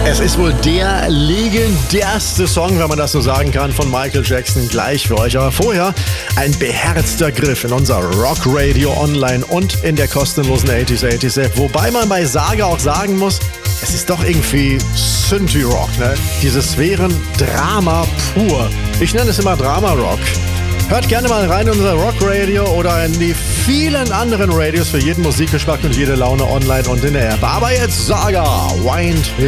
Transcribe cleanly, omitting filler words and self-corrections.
Es ist wohl der legendärste Song, wenn man das so sagen kann, von Michael Jackson gleich für euch. Aber vorher ein beherzter Griff in unser Rock Radio Online und in der kostenlosen 80s App. Wobei man bei Saga auch sagen muss, es ist doch irgendwie Synthie-Rock, ne? Diese Sphären-Drama pur. Ich nenne es immer Drama-Rock. Hört gerne mal rein in unser Rock Radio oder in die vielen anderen Radios für jeden Musikgeschmack und jede Laune online und in der App. Aber jetzt Saga, Wind